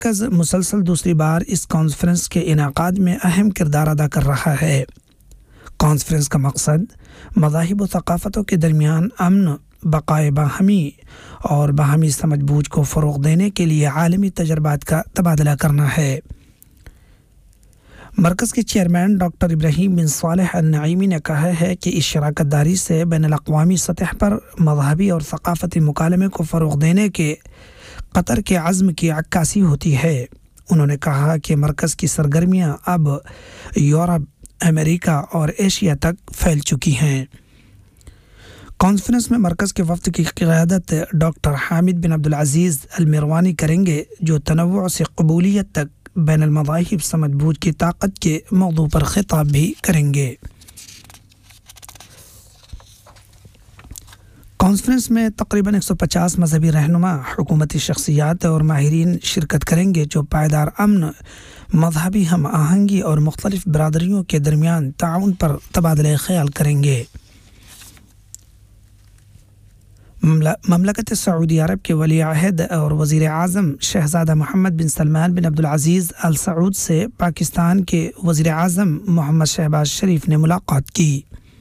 مرکز مسلسل دوسری بار اس کانفرنس کے انعقاد میں اہم کردار ادا کر رہا ہے۔ کانفرنس کا مقصد مذاہب و ثقافتوں کے درمیان امن، بقائے باہمی اور باہمی سمجھ بوجھ کو فروغ دینے کے لیے عالمی تجربات کا تبادلہ کرنا ہے۔ مرکز کے چیئرمین ڈاکٹر ابراہیم بن صالح النعیمی نے کہا ہے کہ اس شراکت داری سے بین الاقوامی سطح پر مذہبی اور ثقافتی مکالمے کو فروغ دینے کے قطر کے عزم کی عکاسی ہوتی ہے۔ انہوں نے کہا کہ مرکز کی سرگرمیاں اب یورپ، امریکہ اور ایشیا تک پھیل چکی ہیں۔ کانفرنس میں مرکز کے وفد کی قیادت ڈاکٹر حامد بن عبدالعزیز المروانی کریں گے، جو تنوع سے قبولیت تک بین المذاہب سمجھ بوجھ کی طاقت کے موضوع پر خطاب بھی کریں گے۔ کانفرنس میں تقریباً 150 مذہبی رہنما، حکومتی شخصیات اور ماہرین شرکت کریں گے، جو پائیدار امن، مذہبی ہم آہنگی اور مختلف برادریوں کے درمیان تعاون پر تبادلہ خیال کریں گے۔ مملکت سعودی عرب کے ولی عہد اور وزیر اعظم شہزادہ محمد بن سلمان بن عبدالعزیز ال سعود سے پاکستان کے وزیر اعظم محمد شہباز شریف نے ملاقات کی۔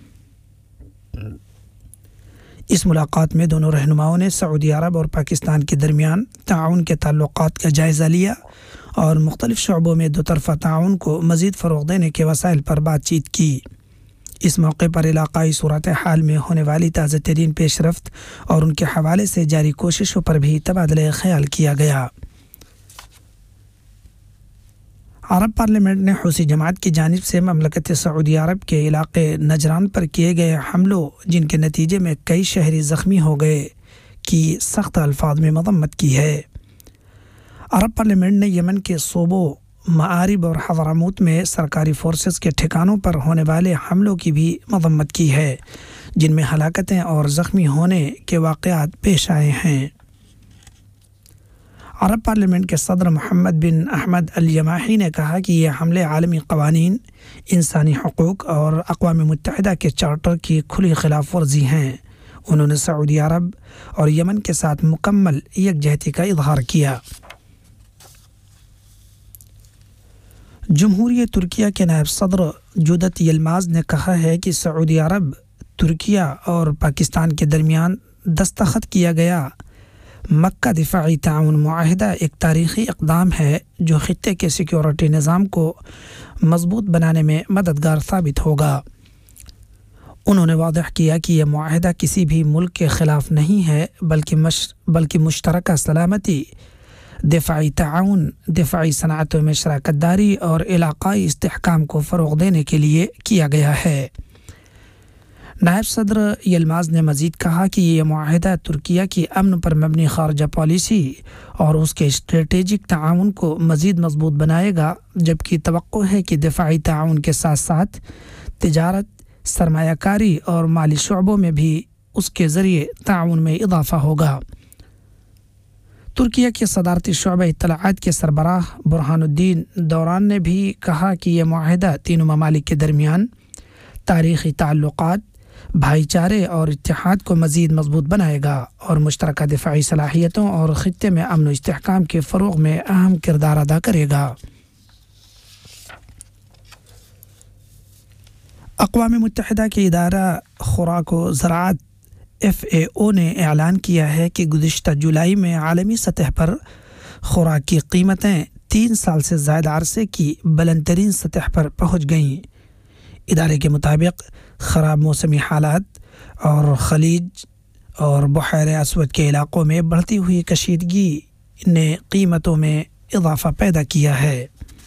اس ملاقات میں دونوں رہنماؤں نے سعودی عرب اور پاکستان کے درمیان تعاون کے تعلقات کا جائزہ لیا اور مختلف شعبوں میں دو طرفہ تعاون کو مزید فروغ دینے کے وسائل پر بات چیت کی۔ اس موقع پر علاقائی صورتحال میں ہونے والی تازہ ترین پیش رفت اور ان کے حوالے سے جاری کوششوں پر بھی تبادلہ خیال کیا گیا۔ عرب پارلیمنٹ نے حوثی جماعت کی جانب سے مملکت سعودی عرب کے علاقے نجران پر کیے گئے حملوں، جن کے نتیجے میں کئی شہری زخمی ہو گئے، کی سخت الفاظ میں مذمت کی ہے۔ عرب پارلیمنٹ نے یمن کے صوبوں معارب اور حضرموت میں سرکاری فورسز کے ٹھکانوں پر ہونے والے حملوں کی بھی مذمت کی ہے، جن میں ہلاکتیں اور زخمی ہونے کے واقعات پیش آئے ہیں۔ عرب پارلیمنٹ کے صدر محمد بن احمد الیماحی نے کہا کہ یہ حملے عالمی قوانین، انسانی حقوق اور اقوام متحدہ کے چارٹر کی کھلی خلاف ورزی ہیں۔ انہوں نے سعودی عرب اور یمن کے ساتھ مکمل یکجہتی کا اظہار کیا۔ جمہوریہ ترکیہ کے نائب صدر جودت یلماز نے کہا ہے کہ سعودی عرب، ترکیہ اور پاکستان کے درمیان دستخط کیا گیا مکہ دفاعی تعاون معاہدہ ایک تاریخی اقدام ہے جو خطے کے سیکیورٹی نظام کو مضبوط بنانے میں مددگار ثابت ہوگا۔ انہوں نے واضح کیا کہ یہ معاہدہ کسی بھی ملک کے خلاف نہیں ہے، بلکہ مشترکہ سلامتی، دفاعی تعاون، دفاعی صنعتوں میں شراکت داری اور علاقائی استحکام کو فروغ دینے کے لیے کیا گیا ہے۔ نائب صدر یلماز نے مزید کہا کہ یہ معاہدہ ترکیہ کی امن پر مبنی خارجہ پالیسی اور اس کے اسٹریٹجک تعاون کو مزید مضبوط بنائے گا، جبکہ توقع ہے کہ دفاعی تعاون کے ساتھ ساتھ تجارت، سرمایہ کاری اور مالی شعبوں میں بھی اس کے ذریعے تعاون میں اضافہ ہوگا۔ ترکیہ کے صدارتی شعبہ اطلاعات کے سربراہ برہان الدین دوران نے بھی کہا کہ یہ معاہدہ تینوں ممالک کے درمیان تاریخی تعلقات، بھائی چارے اور اتحاد کو مزید مضبوط بنائے گا اور مشترکہ دفاعی صلاحیتوں اور خطے میں امن و استحکام کے فروغ میں اہم کردار ادا کرے گا۔ اقوام متحدہ کے ادارہ خوراک و زراعت FAO نے اعلان کیا ہے کہ گزشتہ جولائی میں عالمی سطح پر خوراک کی قیمتیں 3 سال سے زائد عرصے کی بلند ترین سطح پر پہنچ گئیں۔ ادارے کے مطابق خراب موسمی حالات اور خلیج اور بحیرہ اسود کے علاقوں میں بڑھتی ہوئی کشیدگی نے قیمتوں میں اضافہ پیدا کیا ہے۔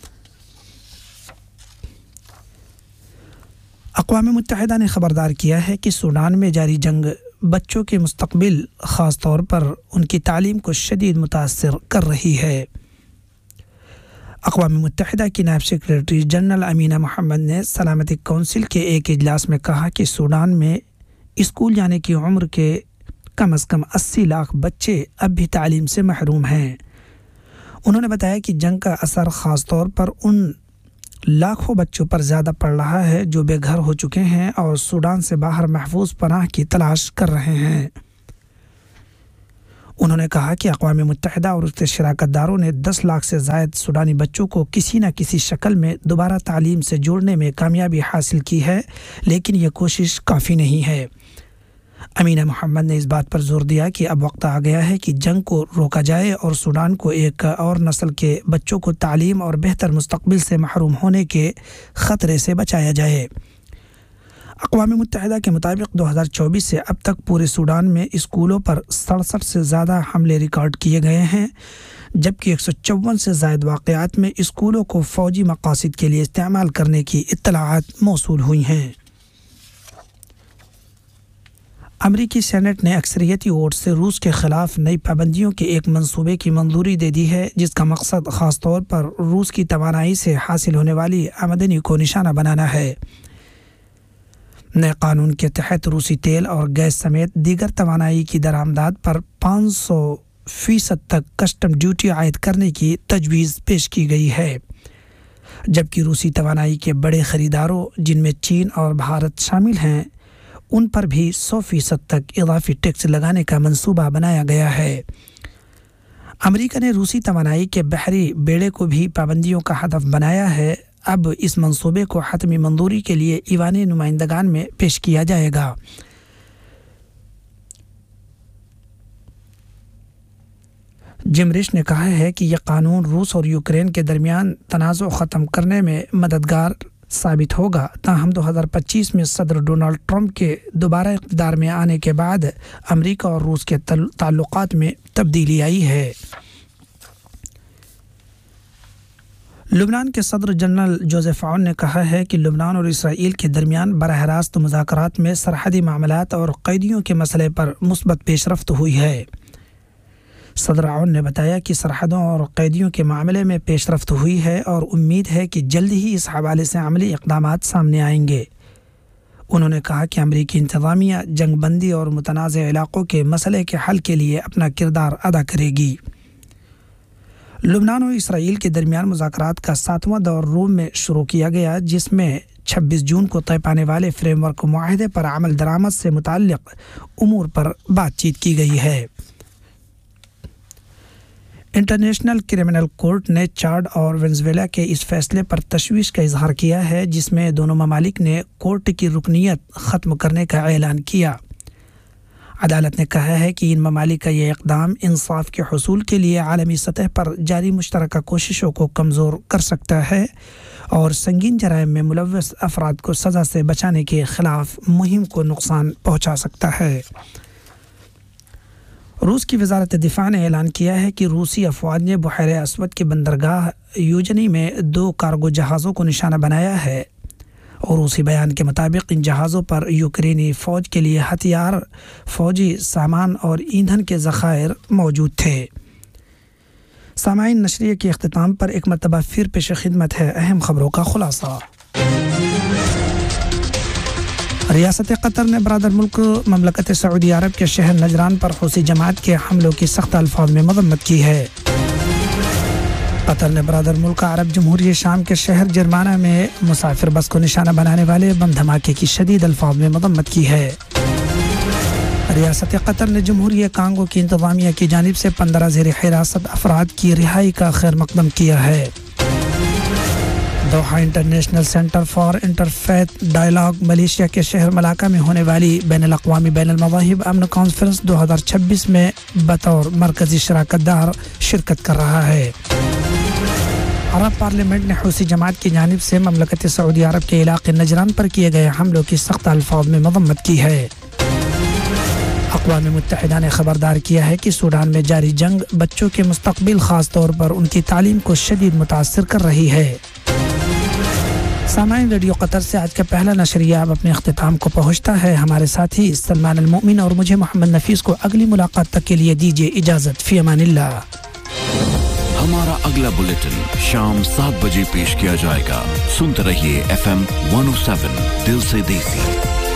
اقوام متحدہ نے خبردار کیا ہے کہ سوڈان میں جاری جنگ بچوں کے مستقبل، خاص طور پر ان کی تعلیم کو شدید متاثر کر رہی ہے۔ اقوام متحدہ کی نائب سیکریٹری جنرل امینہ محمد نے سلامتی کونسل کے ایک اجلاس میں کہا کہ سوڈان میں اسکول جانے کی عمر کے کم از کم 80 لاکھ بچے اب بھی تعلیم سے محروم ہیں۔ انہوں نے بتایا کہ جنگ کا اثر خاص طور پر ان لاکھوں بچوں پر زیادہ پڑ رہا ہے جو بے گھر ہو چکے ہیں اور سوڈان سے باہر محفوظ پناہ کی تلاش کر رہے ہیں۔ انہوں نے کہا کہ اقوام متحدہ اور اس کے شراکت داروں نے 10 لاکھ سے زائد سوڈانی بچوں کو کسی نہ کسی شکل میں دوبارہ تعلیم سے جوڑنے میں کامیابی حاصل کی ہے، لیکن یہ کوشش کافی نہیں ہے۔ امینہ محمد نے اس بات پر زور دیا کہ اب وقت آ گیا ہے کہ جنگ کو روکا جائے اور سوڈان کو ایک اور نسل کے بچوں کو تعلیم اور بہتر مستقبل سے محروم ہونے کے خطرے سے بچایا جائے۔ اقوام متحدہ کے مطابق 2024 سے اب تک پورے سوڈان میں اسکولوں پر 67 سے زیادہ حملے ریکارڈ کیے گئے ہیں، جبکہ 154 سے زائد واقعات میں اسکولوں کو فوجی مقاصد کے لیے استعمال کرنے کی اطلاعات موصول ہوئی ہیں۔ امریکی سینٹ نے اکثریتی ووٹ سے روس کے خلاف نئی پابندیوں کے ایک منصوبے کی منظوری دے دی ہے، جس کا مقصد خاص طور پر روس کی توانائی سے حاصل ہونے والی آمدنی کو نشانہ بنانا ہے۔ نئے قانون کے تحت روسی تیل اور گیس سمیت دیگر توانائی کی درآمدات پر 500% تک کسٹم ڈیوٹی عائد کرنے کی تجویز پیش کی گئی ہے، جبکہ روسی توانائی کے بڑے خریداروں جن میں چین اور بھارت شامل ہیں ان پر بھی 100% تک اضافی ٹیکس لگانے کا منصوبہ بنایا گیا ہے۔ امریکہ نے روسی توانائی کے بحری بیڑے کو بھی پابندیوں کا ہدف بنایا ہے۔ اب اس منصوبے کو حتمی منظوری کے لیے ایوان نمائندگان میں پیش کیا جائے گا۔ جم ریش نے کہا ہے کہ یہ قانون روس اور یوکرین کے درمیان تنازع ختم کرنے میں مددگار ثابت ہوگا، تاہم 2025 میں صدر ڈونلڈ ٹرمپ کے دوبارہ اقتدار میں آنے کے بعد امریکہ اور روس کے تعلقات میں تبدیلی آئی ہے۔ لبنان کے صدر جنرل جوزف عون نے کہا ہے کہ لبنان اور اسرائیل کے درمیان براہ راست مذاکرات میں سرحدی معاملات اور قیدیوں کے مسئلے پر مثبت پیش رفت ہوئی ہے۔ صدر عون نے بتایا کہ سرحدوں اور قیدیوں کے معاملے میں پیش رفت ہوئی ہے اور امید ہے کہ جلد ہی اس حوالے سے عملی اقدامات سامنے آئیں گے۔ انہوں نے کہا کہ امریکی انتظامیہ جنگ بندی اور متنازع علاقوں کے مسئلے کے حل کے لیے اپنا کردار ادا کرے گی۔ لبنان اور اسرائیل کے درمیان مذاکرات کا 7واں دور روم میں شروع کیا گیا، جس میں 26 جون کو طے پانے والے فریم ورک معاہدے پر عمل درآمد سے متعلق امور پر بات چیت کی گئی ہے۔ انٹرنیشنل کرمنل کورٹ نے چاڈ اور وینزویلا کے اس فیصلے پر تشویش کا اظہار کیا ہے، جس میں دونوں ممالک نے کورٹ کی رکنیت ختم کرنے کا اعلان کیا۔ عدالت نے کہا ہے کہ ان ممالک کا یہ اقدام انصاف کے حصول کے لیے عالمی سطح پر جاری مشترکہ کوششوں کو کمزور کر سکتا ہے اور سنگین جرائم میں ملوث افراد کو سزا سے بچانے کے خلاف مہم کو نقصان پہنچا سکتا ہے۔ روس کی وزارت دفاع نے اعلان کیا ہے کہ روسی افواج نے بحیرہ اسود کے بندرگاہ یوجنی میں 2 کارگو جہازوں کو نشانہ بنایا ہے، اور روسی بیان کے مطابق ان جہازوں پر یوکرینی فوج کے لیے ہتھیار، فوجی سامان اور ایندھن کے ذخائر موجود تھے۔ سامعین، نشریے کے اختتام پر ایک مرتبہ پھر پیش خدمت ہے اہم خبروں کا خلاصہ۔ ریاست قطر نے برادر ملک مملکت سعودی عرب کے شہر نجران پر حوثی جماعت کے حملوں کی سخت الفاظ میں مذمت کی ہے۔ قطر نے برادر ملک عرب جمہوریہ شام کے شہر جرمانہ میں مسافر بس کو نشانہ بنانے والے بم دھماکے کی شدید الفاظ میں مذمت کی ہے۔ ریاست قطر نے جمہوریہ کانگو کی انتظامیہ کی جانب سے 15 زیر حراست افراد کی رہائی کا خیر مقدم کیا ہے۔ Doha international centre for interfaith dialogue Malaysia کے شہر ملاکا میں ہونے والی بین الاقوامی بین المذاہب امن کانفرنس 2026 میں بطور مرکزی شراکت دار شرکت کر رہا ہے۔ عرب پارلیمنٹ نے حوثی جماعت کی جانب سے مملکت سعودی عرب کے علاقے نجران پر کیے گئے حملوں کی سخت الفاظ میں مذمت کی ہے۔ اقوام متحدہ نے خبردار کیا ہے کہ سوڈان میں جاری جنگ بچوں کے مستقبل، خاص طور پر ان کی تعلیم کو شدید متاثر کر رہی ہے۔ سامعین، ریڈیو قطر سے آج کا پہلا نشریہ اب اپنے اختتام کو پہنچتا ہے۔ ہمارے ساتھی سلمان المؤمن اور مجھے محمد نفیس کو اگلی ملاقات تک کے لیے دیجیے اجازت۔ فی امان اللہ۔ ہمارا اگلا بلیٹن شام 7 بجے پیش کیا جائے گا۔ سنتے رہیے FM 107 دل سے دیسی۔